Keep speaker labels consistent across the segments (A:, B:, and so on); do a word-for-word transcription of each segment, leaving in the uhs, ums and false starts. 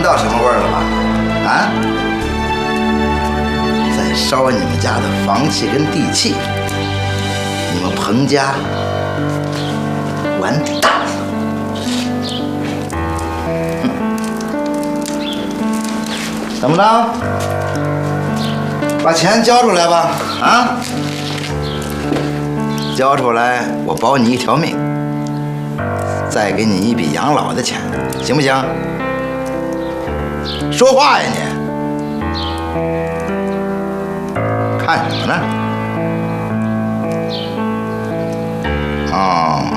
A: 道什么味儿了吧？啊！再烧你们家的房契跟地契，你们彭家完蛋了！怎么着？把钱交出来吧！啊！交出来，我保你一条命。 再给你一笔养老的钱，行不行？说话呀你！看什么呢？哦，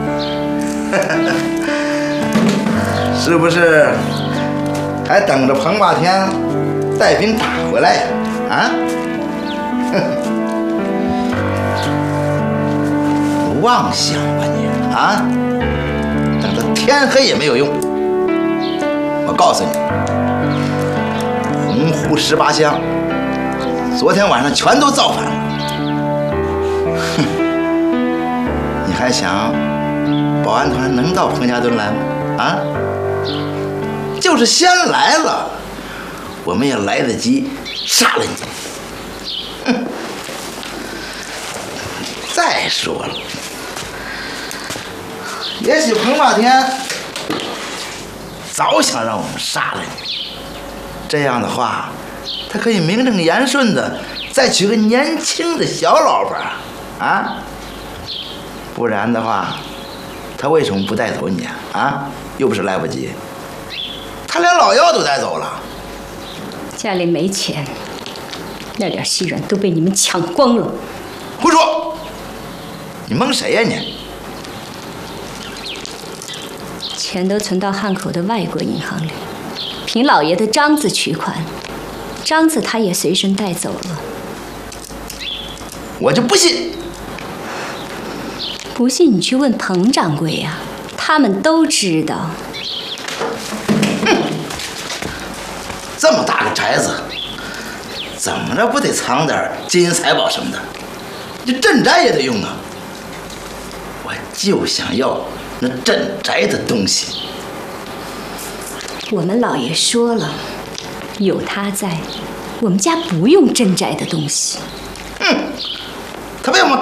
A: 是不是还等着彭霸天带兵打回来呀？啊？你妄想吧你啊！ 等到天黑也没有用。我告诉你，洪湖十八乡昨天晚上全都造反了。哼，你还想保安团能到彭家墩来吗？啊，就是先来了，我们也来得及杀了你。哼，再说了。 也许彭霸天早想让我们杀了你，这样的话，他可以名正言顺的再娶个年轻的小老婆啊！不然的话，他为什么不带走你啊？啊，又不是来不及，他连老幺都带走了。
B: 家里没钱，那点细软都被你们抢光了。
A: 胡说！你蒙谁呀你？
B: 钱都存到汉口的外国银行里，凭老爷的章子取款，章子他也随身带走了。
A: 我就不信！
B: 不信你去问彭掌柜呀、啊，他们都知道。
A: 哼，这么大个宅子，怎么着不得藏点金银财宝什么的？这镇宅也得用啊！我就想要。 那镇宅的东西，
B: 我们老爷说了，有他在，我们家不用镇宅的东西。
A: 哼，他为我们